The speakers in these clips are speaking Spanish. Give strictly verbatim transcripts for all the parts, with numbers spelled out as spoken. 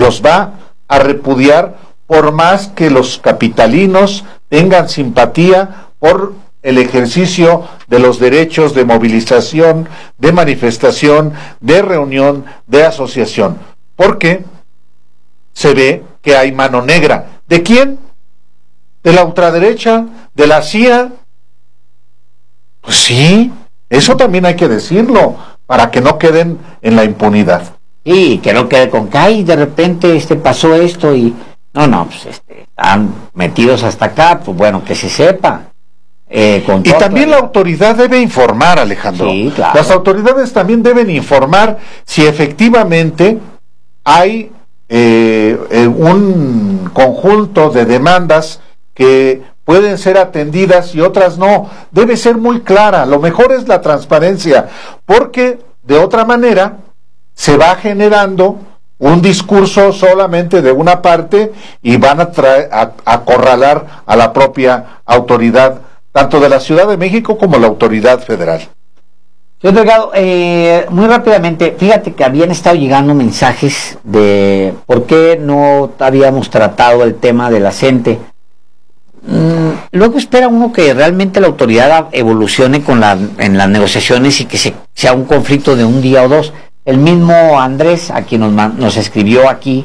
los va a repudiar, por más que los capitalinos tengan simpatía por el ejercicio de los derechos de movilización, de manifestación, de reunión, de asociación, porque se ve que hay mano negra. ¿De quién? ¿De la ultraderecha? ¿De la C I A? Pues sí, eso también hay que decirlo, para que no queden en la impunidad. Y que no quede con que, ay, de repente este pasó esto y... No, no, pues este, están metidos hasta acá, pues bueno, que se sepa. Eh, con y también la autoridad debe informar, Alejandro. Sí, claro. Las autoridades también deben informar si efectivamente hay eh, eh, un conjunto de demandas que pueden ser atendidas y otras no. Debe ser muy clara. Lo mejor es la transparencia, porque de otra manera se va generando un discurso solamente de una parte y van a, traer, a, a acorralar a la propia autoridad, tanto de la Ciudad de México como la autoridad federal. Señor Delgado, eh, muy rápidamente, fíjate que habían estado llegando mensajes de por qué no habíamos tratado el tema de la CENTE. Mm, luego espera uno que realmente la autoridad evolucione con la, en las negociaciones y que se, sea un conflicto de un día o dos. El mismo Andrés, a quien nos, nos escribió aquí,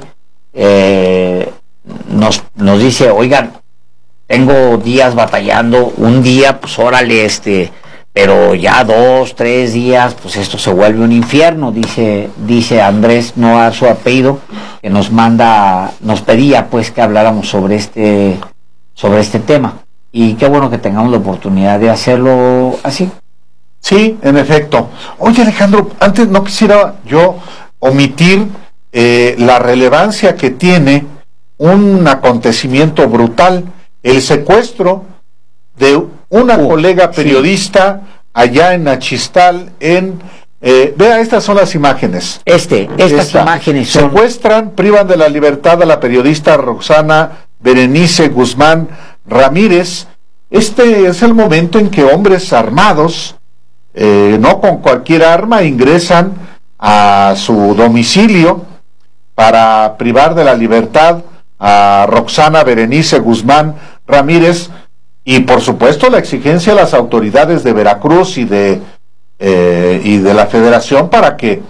eh, nos, nos dice, oigan, tengo días batallando, un día, pues órale, este, pero ya dos, tres días, pues esto se vuelve un infierno, dice, dice Andrés, no a su apellido, que nos manda, nos pedía pues que habláramos sobre este, sobre este tema. Y qué bueno que tengamos la oportunidad de hacerlo así. Sí, en efecto. Oye, Alejandro, antes no quisiera yo omitir eh, la relevancia que tiene un acontecimiento brutal, el secuestro de una uh, colega periodista sí. allá en Achistal, en... Eh, vea, estas son las imágenes. Este, estas Esta. imágenes son... Secuestran, privan de la libertad a la periodista Roxana Berenice Guzmán Ramírez. Este es el momento en que hombres armados, Eh, no con cualquier arma, ingresan a su domicilio para privar de la libertad a Roxana Berenice Guzmán Ramírez, y por supuesto la exigencia a las autoridades de Veracruz y de eh, y de la Federación para que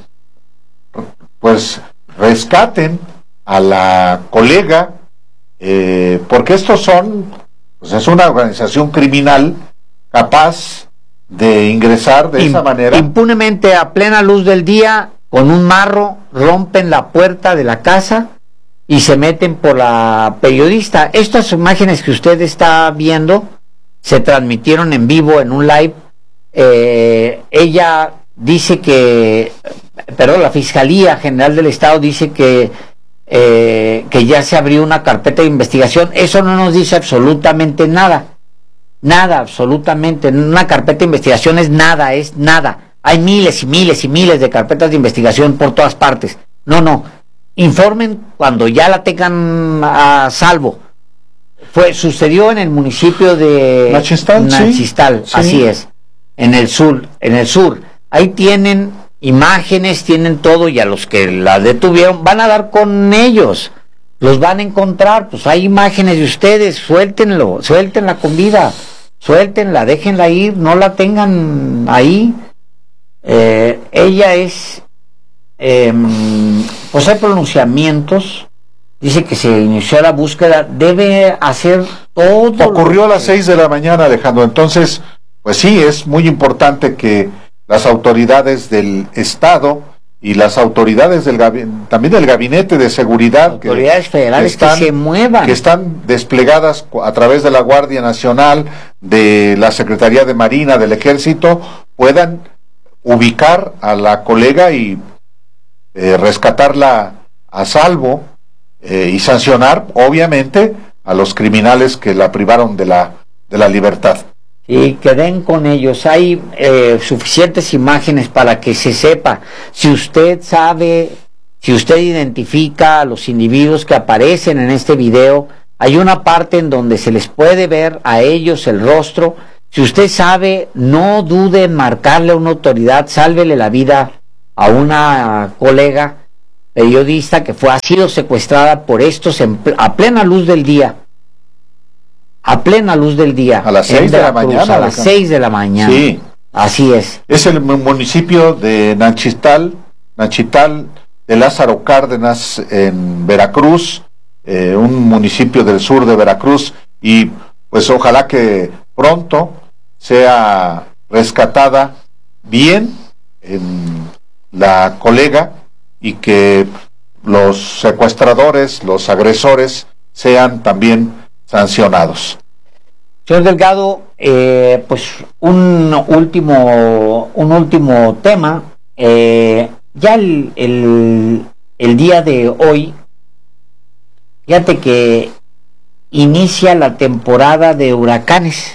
pues rescaten a la colega, eh, porque estos son, pues es una organización criminal capaz de ingresar de esa manera impunemente a plena luz del día, con un marro rompen la puerta de la casa y se meten por la periodista. Estas imágenes que usted está viendo se transmitieron en vivo en un live. Eh, ella dice que, perdón, la Fiscalía General del Estado dice que eh, que ya se abrió una carpeta de investigación. Eso no nos dice absolutamente nada. Nada, absolutamente. Una carpeta de investigación es nada, es nada. Hay miles y miles y miles de carpetas de investigación por todas partes. No, no. Informen cuando ya la tengan a salvo. Fue, sucedió en el municipio de Nachistal, Nachistal, sí, así sí. es. En el sur, en el sur. Ahí tienen imágenes, tienen todo, y a los que la detuvieron van a dar con ellos. Los van a encontrar, pues hay imágenes de ustedes, suéltenlo, suéltenla con vida, suéltenla, déjenla ir, no la tengan ahí. Eh, ella es, eh, pues hay pronunciamientos, dice que se inició la búsqueda, debe hacer todo. Ocurrió a las seis de la mañana, Alejandro, entonces, pues sí, es muy importante que las autoridades del Estado y las autoridades del también del Gabinete de Seguridad, autoridades que, federales que, están, que se muevan, que están desplegadas a través de la Guardia Nacional, de la Secretaría de Marina, del Ejército, puedan ubicar a la colega y eh, rescatarla a salvo eh, y sancionar, obviamente, a los criminales que la privaron de la de la libertad. Y que den con ellos. Hay eh, suficientes imágenes para que se sepa. Si usted sabe, si usted identifica a los individuos que aparecen en este video, hay una parte en donde se les puede ver a ellos el rostro. Si usted sabe, no dude en marcarle a una autoridad, sálvele la vida a una colega periodista que fue, ha sido secuestrada por estos en, a plena luz del día. A plena luz del día. A las seis de la mañana. A las seis de la mañana. Sí. Así es. Es el municipio de Nachital, Nachital de Lázaro Cárdenas en Veracruz, eh, un municipio del sur de Veracruz, y pues ojalá que pronto sea rescatada bien en la colega y que los secuestradores, los agresores sean también sancionados. Señor Delgado, eh, pues un último un último tema. Eh, ya el, el, el día de hoy, fíjate que inicia la temporada de huracanes.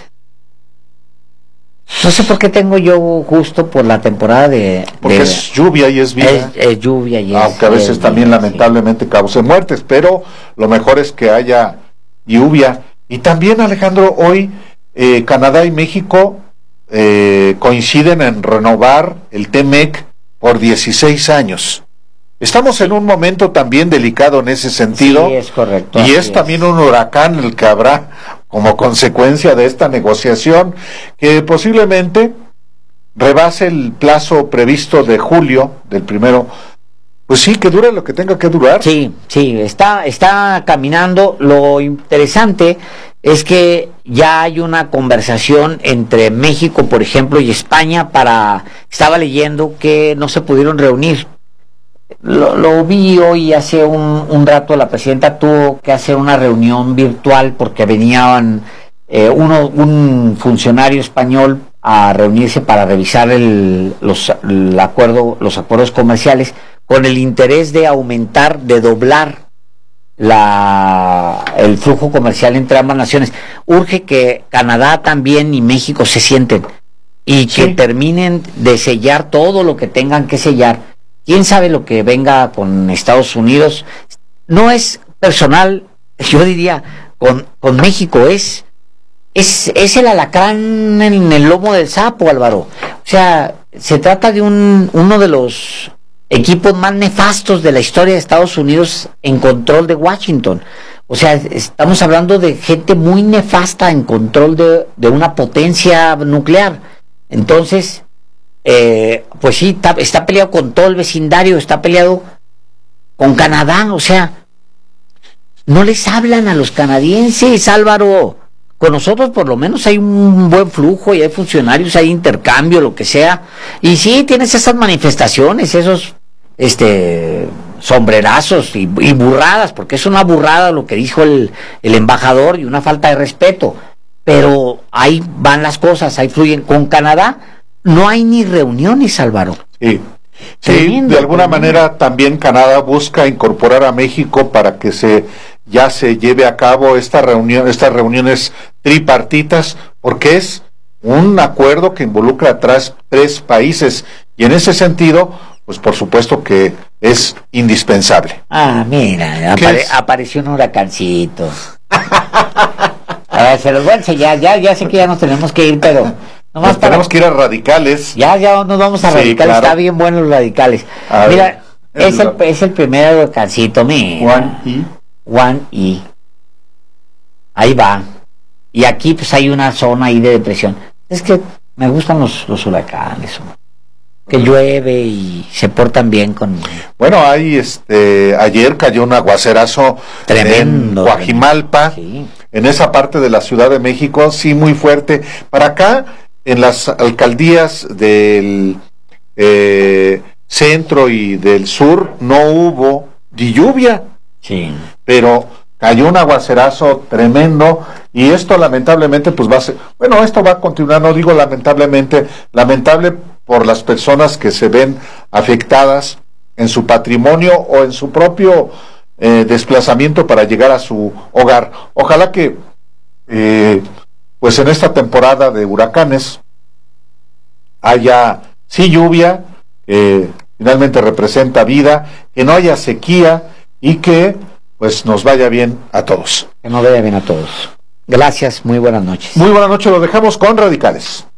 No sé por qué tengo yo justo por la temporada de... Porque de, es lluvia y es vida. Es, es lluvia y es... Aunque a veces es también vida, lamentablemente sí cause muertes, pero lo mejor es que haya lluvia. Y también, Alejandro, hoy eh, Canadá y México eh, coinciden en renovar el T M E C por dieciséis años. Estamos en un momento también delicado en ese sentido. Sí, es correcto. Y es también un huracán el que habrá como consecuencia de esta negociación, que posiblemente rebase el plazo previsto de julio, del primero. Pues sí, que dure lo que tenga que durar. Sí, sí, está, está caminando. Lo interesante es que ya hay una conversación entre México, por ejemplo, y España para... Estaba leyendo que no se pudieron reunir. Lo, lo vi hoy hace un, un rato. La presidenta tuvo que hacer una reunión virtual porque venían eh, uno, un funcionario español a reunirse para revisar el, los, el acuerdo, los acuerdos comerciales, con el interés de aumentar, de doblar la, el flujo comercial entre ambas naciones. Urge que Canadá también y México se sienten y que sí terminen de sellar todo lo que tengan que sellar. Quién sabe lo que venga con Estados Unidos. No es personal, yo diría, con, con México, es, es, es el alacrán en el lomo del sapo, Álvaro. O sea, se trata de un, uno de los equipos más nefastos de la historia de Estados Unidos en control de Washington. O sea, estamos hablando de gente muy nefasta en control de, de una potencia nuclear. Entonces, eh, pues sí, está, está peleado con todo el vecindario, está peleado con Canadá. O sea, no les hablan a los canadienses, Álvaro. Con nosotros por lo menos hay un buen flujo y hay funcionarios, hay intercambio, lo que sea. Y sí, tienes esas manifestaciones, esos este sombrerazos y, y burradas, porque es una burrada lo que dijo el, el embajador y una falta de respeto. Pero ahí van las cosas, ahí fluyen. Con Canadá no hay ni reuniones, Álvaro. Sí. Sí, de alguna manera también Canadá busca incorporar a México para que se ya se lleve a cabo esta reunión, estas reuniones tripartitas, porque es un acuerdo que involucra a tres, tres países, y en ese sentido, pues por supuesto que es indispensable. Ah, mira, apare, apareció un huracancito. A ver, se los voy a enseñar, ya, ya sé que ya nos tenemos que ir, pero nomás nos para... tenemos que ir a Radicales. Ya, ya nos vamos a sí, Radicales, claro. Está bien bueno los Radicales. A mira, ver, es, el, el, es el primer huracancito, mira. Juan y Juan y ahí va. Y aquí pues hay una zona ahí de depresión. Es que me gustan los, los huracanes, que llueve y se portan bien con... Bueno, ahí este ayer cayó un aguacerazo tremendo en Coajimalpa, sí, en esa parte de la Ciudad de México, sí, muy fuerte. Para acá, en las alcaldías del eh, centro y del sur, no hubo ni lluvia. Sí. Pero cayó un aguacerazo tremendo y esto lamentablemente pues va a ser, bueno, esto va a continuar, no digo lamentablemente, lamentable por las personas que se ven afectadas en su patrimonio o en su propio eh, desplazamiento para llegar a su hogar. Ojalá que eh, pues en esta temporada de huracanes haya sí lluvia, que finalmente representa vida, que no haya sequía y que pues nos vaya bien a todos. Que nos vaya bien a todos. Gracias, muy buenas noches. Muy buenas noches, lo dejamos con Radicales.